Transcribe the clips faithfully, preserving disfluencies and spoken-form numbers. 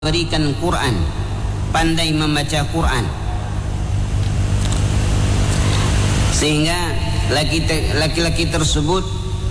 berikan Quran, pandai membaca Quran, sehingga laki-laki tersebut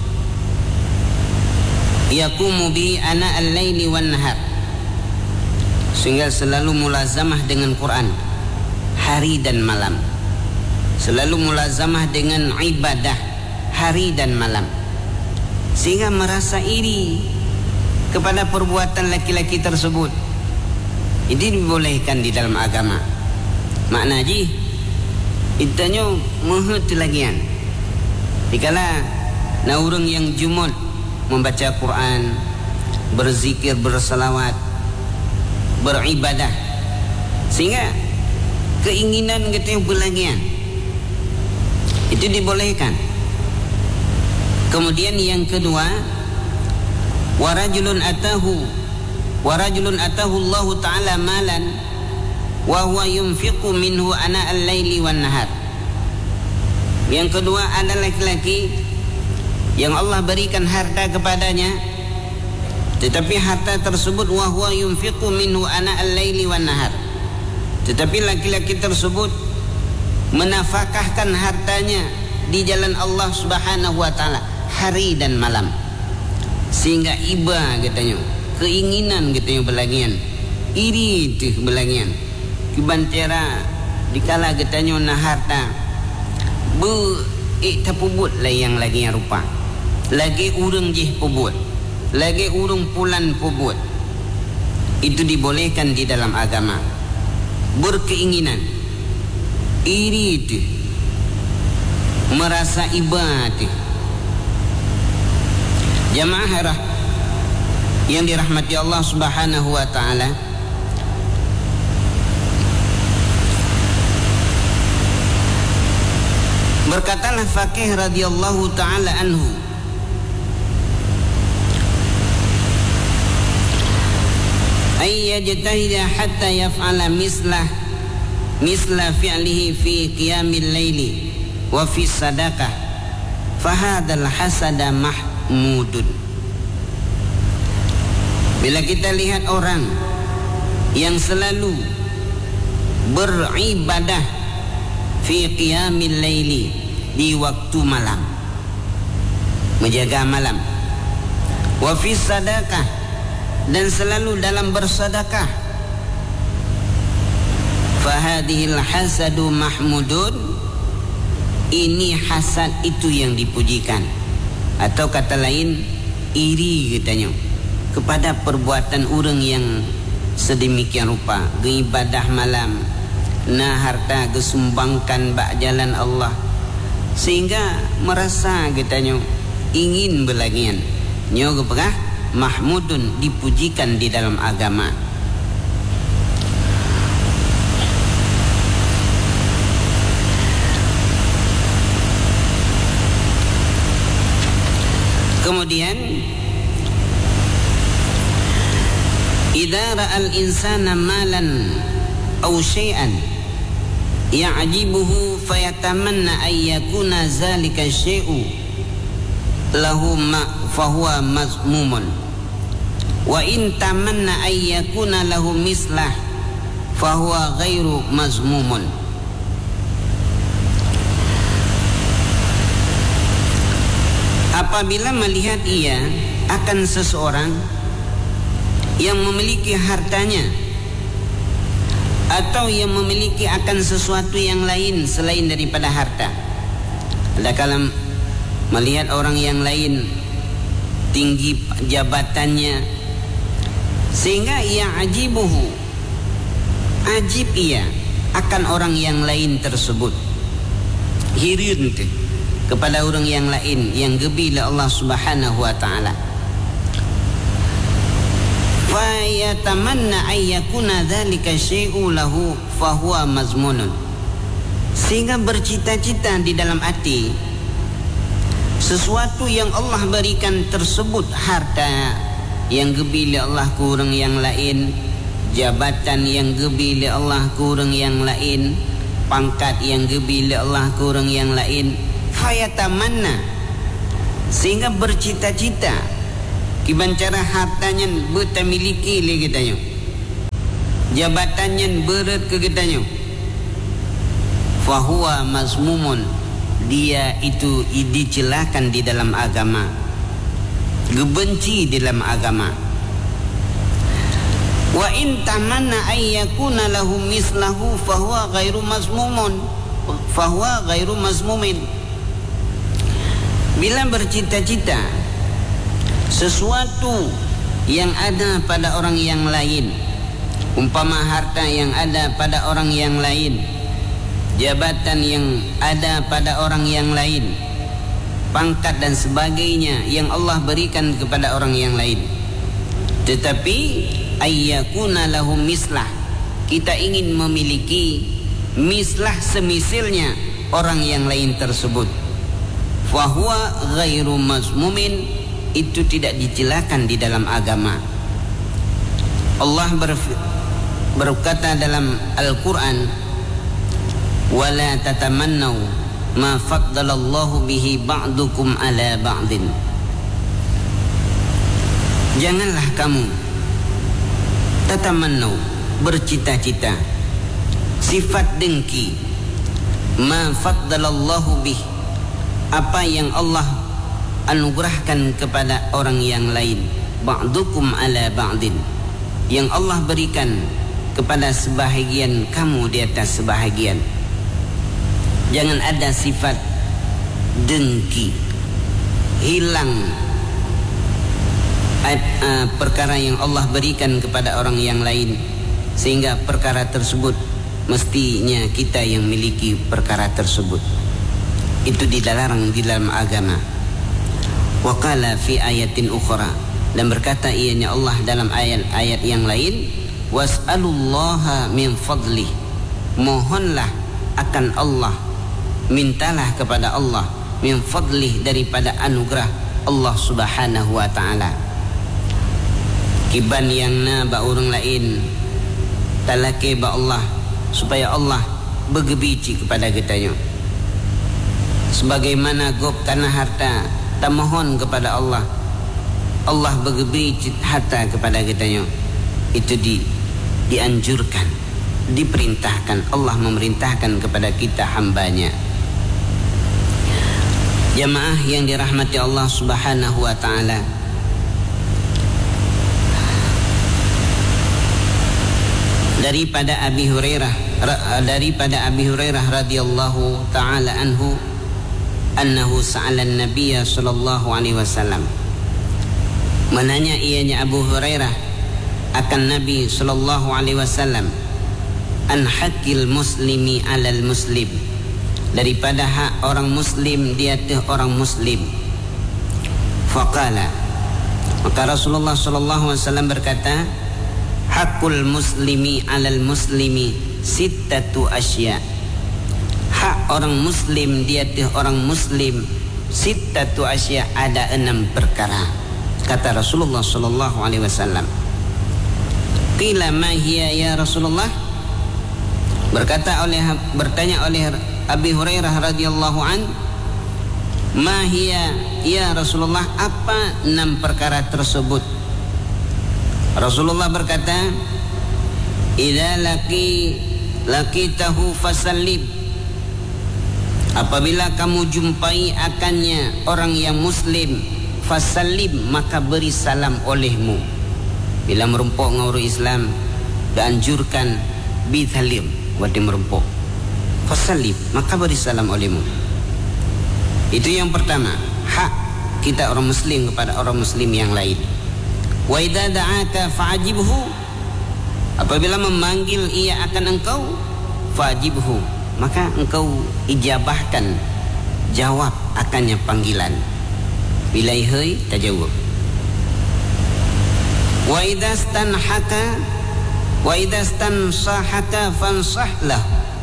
yaqumu bi ana al-laili wan nahar, sehingga selalu mulazamah dengan Quran hari dan malam, selalu mulazamah dengan ibadah hari dan malam, sehingga merasa iri kepada perbuatan laki-laki tersebut. Ini dibolehkan di dalam agama. Makna ji itanya mahut lagian. Dikala na orang yang jumud membaca Quran, berzikir, bersalawat, beribadah, sehingga keinginan kita yang berlagian itu dibolehkan. Kemudian yang kedua, warajulun atahu warajulun atahu Allah Ta'ala malan wa huwa yunfiqu minhu ana al-laili wan nahar. Yang kedua, ada laki-laki yang Allah berikan harta kepadanya, tetapi harta tersebut wa huwa yunfiqu minhu ana al-laili wan nahar, tetapi laki-laki tersebut menafkahkan hartanya di jalan Allah Subhanahu wa taala hari dan malam, sehingga iba katanya, keinginan katanya berlagian, iri itu berlagian, kibantera dikala katanya na harta be ik tapubut lah yang lagi yang rupa, lagi urang jih pubut, lagi urang pulan pubut. Itu dibolehkan di dalam agama. Berkeinginan, iri itu, merasa iba itu. Jamaah yang dirahmati Allah Subhanahu wa taala, berkatalah Faqih radhiyallahu taala anhu, ay yajtahida hatta yaf'ala mislah misla fi'lihi fi qiyamil laili wa fi sadaqah fa hadzal hasada mahmudun. Bila kita lihat orang yang selalu beribadah fi qiyamil laili, di waktu malam, menjaga malam, wa fi sadaqah, dan selalu dalam bersedekah, fa hadhil hasadu mahmudun, ini hasad itu yang dipujikan, atau kata lain iri katanya kepada perbuatan orang yang sedemikian rupa, beribadah malam, nah harta gesumbangkan bak jalan Allah, sehingga merasa katanya ingin berlagian. Nyo kepegah mahmudun, dipujikan di dalam agama. Kemudian idza ra'al insana malan aw syai'an ya'jibuhu fayatamanna ay yakuna zalika syai'u lahu ma fahuwa mazmumun, wa in tamanna ay yakuna lahu mislah fahuwa ghairu mazmumun. Apabila melihat ia akan seseorang yang memiliki hartanya, atau yang memiliki akan sesuatu yang lain selain daripada harta. Ada kala melihat orang yang lain tinggi jabatannya, sehingga ia ajibuhu, ajib ia akan orang yang lain tersebut, hirin kepada orang yang lain yang gebila Allah Subhanahu wa taala. Fa yatamanna ay yakuna dzalika syai'u lahu fa huwa mazmunun, sehingga bercita-cita di dalam hati sesuatu yang Allah berikan tersebut, harta yang gebila Allah ke orang yang lain, jabatan yang gebila Allah ke orang yang lain, pangkat yang gebila Allah ke orang yang lain. Fa yatamanna, sehingga bercita-cita kiban cara hartanya betamiliki lagi tanya, jabatannya berat ke kitanya, fahuwa mazmumun, dia itu dicelakan di dalam agama, gebenci di dalam agama. Wa in tamanna ay yakuna lahu mislahu fahuwa ghairu mazmumun, fahuwa ghairu mazmumin. Bila bercita-cita sesuatu yang ada pada orang yang lain, umpama harta yang ada pada orang yang lain, jabatan yang ada pada orang yang lain, pangkat dan sebagainya yang Allah berikan kepada orang yang lain, tetapi ayyakuna lahum mislah, kita ingin memiliki mislah semisilnya orang yang lain tersebut, fahuwa ghairu mazmumin, itu tidak dicelakan di dalam agama. Allah berkata dalam Al-Quran, wala tatamannau ma faddalallahu bihi ba'dukum ala ba'din, janganlah kamu tatamannau, bercita-cita, sifat dengki, ma faddalallahu bihi, apa yang Allah anugerahkan kepada orang yang lain, ba'dukum ala ba'din, yang Allah berikan kepada sebahagian kamu di atas sebahagian. Jangan ada sifat dengki, hilang uh, perkara yang Allah berikan kepada orang yang lain, sehingga perkara tersebut mestinya kita yang miliki perkara tersebut. Itu dilarang di dalam agama. Wa qala fi ayatin ukhra, dan berkata ianya Allah dalam ayat-ayat yang lain, was'alullaha min fadlih, mohonlah akan Allah, mintalah kepada Allah, min fadlih, daripada anugerah Allah subhanahu wa ta'ala. Kiban yang na ba orang lain talake ba Allah, supaya Allah bergebici kepada kitanya. Sebagaimana gop karena harta, tak mohon kepada Allah, Allah bergebici harta kepada kitanya. Itu di, dianjurkan, diperintahkan, Allah memerintahkan kepada kita hambanya. Jamaah yang dirahmati Allah subhanahu wa ta'ala, daripada Abi Hurairah daripada Abi Hurairah radhiyallahu ta'ala anhu, annahu sa'ala an-nabiy sallallahu alaihi wasallam, menanya ianya Abu Hurairah akan Nabi sallallahu alaihi wasallam, an haqqil muslimi 'alal muslim, daripada hak orang muslim di atas orang muslim. Faqala, maka Rasulullah sallallahu alaihi wasallam berkata, haqqul muslimi 'alal muslimi sittatu asya, hak orang muslim di atas orang muslim, sittatu asya, ada enam perkara, kata Rasulullah sallallahu alaihi wasallam. Qila ma hiya ya Rasulullah, berkata oleh bertanya oleh Abi Hurairah radhiyallahu an, ma hiya ya Rasulullah, apa enam perkara tersebut? Rasulullah berkata, idza laqi laqitahu fasallim, apabila kamu jumpai akannya orang yang muslim, fasallim, maka beri salam olehmu. Bila merumpuk dengan orang Islam, dianjurkan bithalim, wadi merumpuk, fasallim, maka beri salam olehmu. Itu yang pertama, hak kita orang muslim kepada orang muslim yang lain. Wa idza da'aka fa'ajibhu, apabila memanggil ia akan engkau, fa'ajibhu, maka engkau ijabahkan, jawab akannya panggilan. Bila ihai, tajawab. Wa idza stanhaka wa idza stansahaka fansahlah,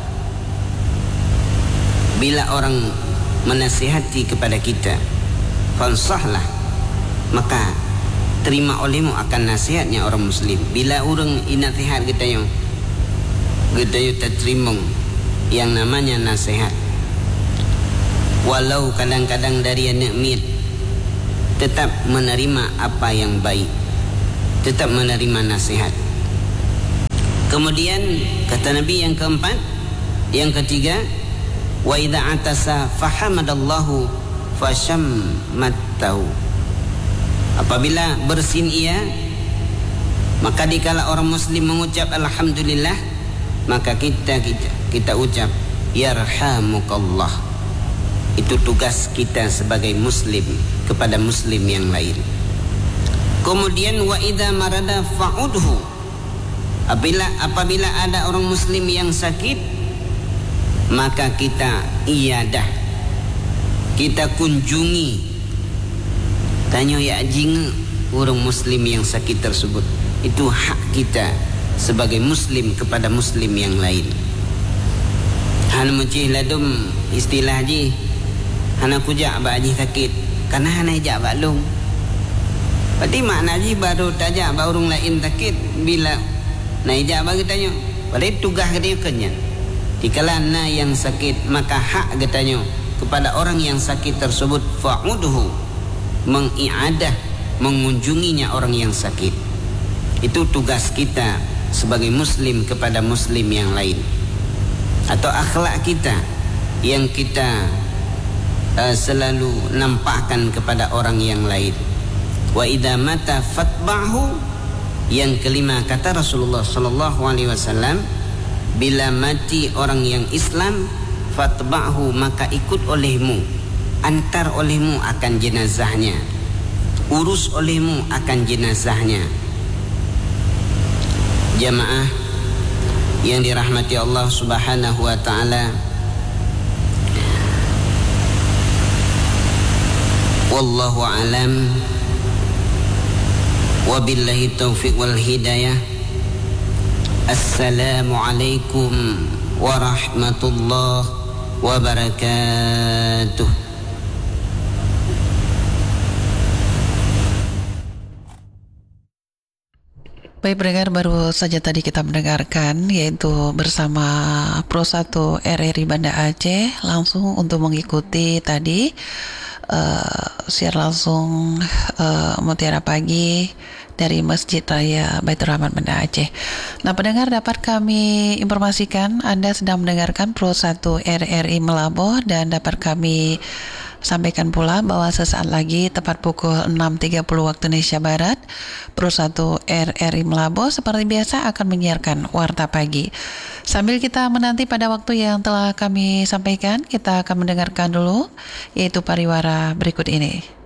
bila orang menasihati kepada kita, fansahlah, maka terima olehmu akan nasihatnya orang muslim. Bila orang inasihat kita yang kita yang terima yang namanya nasihat, walau kadang-kadang dari anak mit, tetap menerima apa yang baik, tetap menerima nasihat. Kemudian kata Nabi yang keempat, yang ketiga, wa idza atasa fahamadallahu fashammatahu. Apabila bersin ia, maka dikala orang muslim mengucap alhamdulillah, maka kita kita, kita ucap yarhamukallah. Itu tugas kita sebagai muslim kepada muslim yang lain. Kemudian wa idza marada fa'udhu. Apabila apabila ada orang muslim yang sakit, maka kita iadah, kita kunjungi, tanya ya jinga orang muslim yang sakit tersebut. Itu hak kita sebagai muslim kepada muslim yang lain. Hana mucih ladum istilah ji, hana kujak ba ji sakit, karena hana jak ba long. Berarti makna ji baru tajak ba orang lain sakit bila na ijak bagi tanya. Padahal tugas dia kenya. Dikala na yang sakit, maka hak katanya kepada orang yang sakit tersebut fa'udhu, mengiadah, mengunjunginya orang yang sakit. Itu tugas kita sebagai muslim kepada muslim yang lain. Atau akhlak kita yang kita uh, selalu nampakkan kepada orang yang lain. Wa idza mata fatba'hu. Yang kelima, kata Rasulullah sallallahu alaihi wasallam, bila mati orang yang Islam, fatba'hu, maka ikut olehmu, antar olehmu akan jenazahnya, urus olehmu akan jenazahnya. Jamaah yang dirahmati Allah Subhanahu wa taala, wallahu alam. Wabillahi taufiq wal hidayah. Assalamualaikum warahmatullahi wabarakatuh. Baik pendengar, baru saja tadi kita mendengarkan yaitu bersama Pro satu R R I Banda Aceh langsung untuk mengikuti tadi uh, siar langsung uh, Mutiara Pagi dari Masjid Raya Baitur Rahman Banda Aceh. Nah pendengar, dapat kami informasikan Anda sedang mendengarkan Pro satu R R I Melaboh, dan dapat kami sampaikan pula bahwa sesaat lagi tepat pukul enam tiga puluh waktu Indonesia Barat, Pro satu R R I Melaboh seperti biasa akan menyiarkan Warta Pagi. Sambil kita menanti pada waktu yang telah kami sampaikan, kita akan mendengarkan dulu yaitu pariwara berikut ini.